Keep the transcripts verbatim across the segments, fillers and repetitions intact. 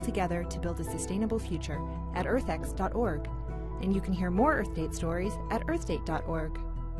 together to build a sustainable future at earthex dot org. And you can hear more Earth Date stories at earth date dot org.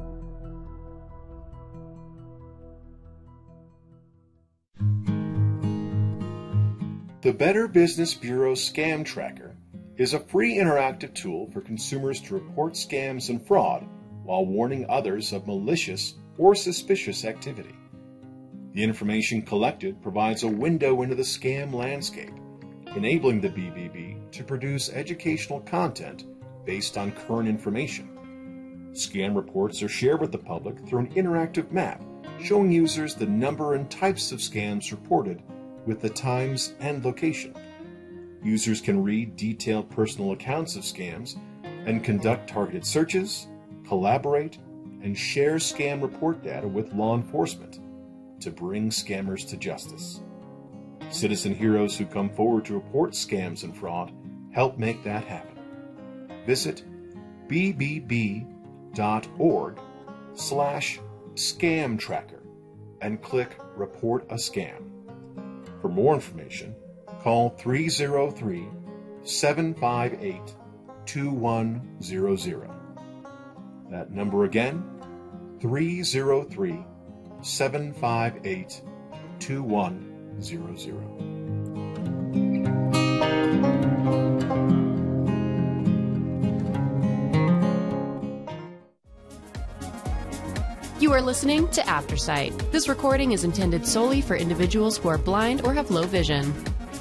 The Better Business Bureau Scam Tracker is a free interactive tool for consumers to report scams and fraud while warning others of malicious or suspicious activity. The information collected provides a window into the scam landscape, enabling the B B B to produce educational content based on current information. Scam reports are shared with the public through an interactive map showing users the number and types of scams reported with the times and location. Users can read detailed personal accounts of scams and conduct targeted searches, collaborate, and share scam report data with law enforcement to bring scammers to justice. Citizen heroes who come forward to report scams and fraud help make that happen. Visit b b b dot org slash scam tracker and click Report a Scam. For more information, call three oh three, seven five eight, two one zero zero. That number again, three oh three, seven five eight, two one zero zero. You are listening to Aftersight. This recording is intended solely for individuals who are blind or have low vision.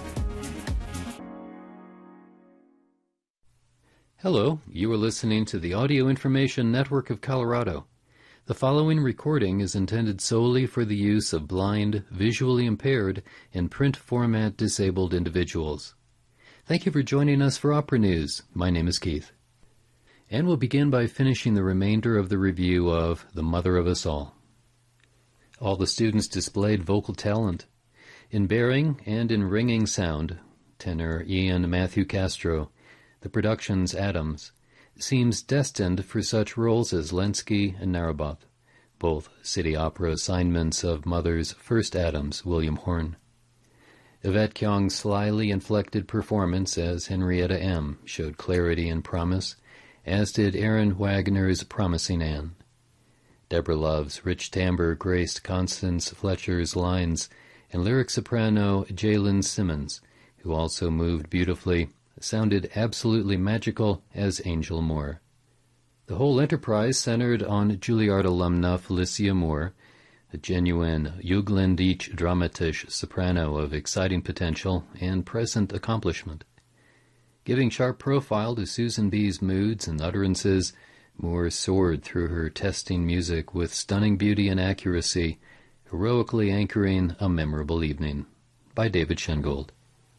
Hello, you are listening to the Audio Information Network of Colorado. The following recording is intended solely for the use of blind, visually impaired, and print format disabled individuals. Thank you for joining us for Opera News. My name is Keith. And we'll begin by finishing the remainder of the review of The Mother of Us All. All the students displayed vocal talent. In bearing and in ringing sound, tenor Ian Matthew Castro, the production's Adams, seems destined for such roles as Lenski and Naraboth, both city opera assignments of Mother's first Adams, William Horne. Yvette Kyung's slyly inflected performance as Henrietta M. showed clarity and promise, as did Aaron Wagner's Promising Anne. Deborah Love's rich timbre graced Constance Fletcher's lines, and lyric soprano Jalen Simmons, who also moved beautifully, sounded absolutely magical as Angel Moore. The whole enterprise centered on Juilliard alumna Felicia Moore, a genuine Jugendliche Dramatisch soprano of exciting potential and present accomplishment. Giving sharp profile to Susan B.'s moods and utterances, Moore soared through her testing music with stunning beauty and accuracy, heroically anchoring a memorable evening. By David Shengold.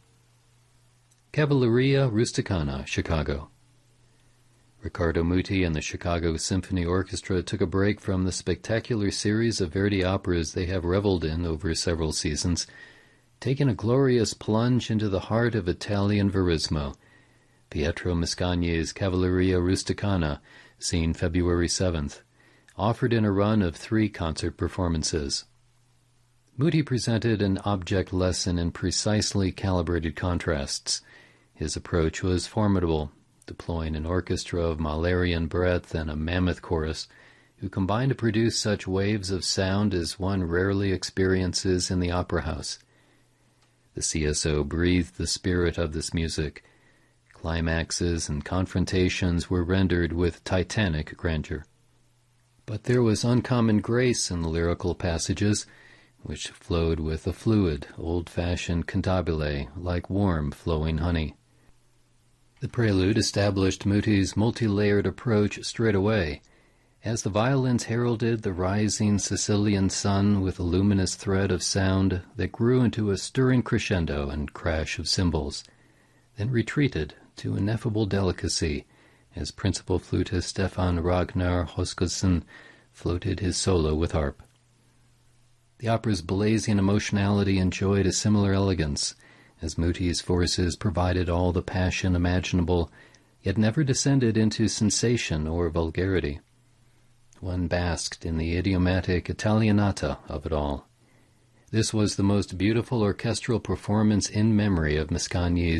Cavalleria Rusticana, Chicago. Riccardo Muti and the Chicago Symphony Orchestra took a break from the spectacular series of Verdi operas they have reveled in over several seasons, taking a glorious plunge into the heart of Italian verismo. Pietro Mascagni's Cavalleria Rusticana, seen February seventh, offered in a run of three concert performances. Muti presented an object lesson in precisely calibrated contrasts. His approach was formidable, deploying an orchestra of Mahlerian breadth and a mammoth chorus, who combined to produce such waves of sound as one rarely experiences in the opera house. The C S O breathed the spirit of this music. Climaxes and confrontations were rendered with titanic grandeur. But there was uncommon grace in the lyrical passages, which flowed with a fluid, old-fashioned cantabile like warm, flowing honey. The prelude established Muti's multi-layered approach straight away, as the violins heralded the rising Sicilian sun with a luminous thread of sound that grew into a stirring crescendo and crash of cymbals, then retreated to ineffable delicacy as principal flutist Stefan Ragnar Hoskosson floated his solo with harp. The opera's blazing emotionality enjoyed a similar elegance, as Muti's forces provided all the passion imaginable, yet never descended into sensation or vulgarity. One basked in the idiomatic Italianata of it all. This was the most beautiful orchestral performance in memory of Mascagni's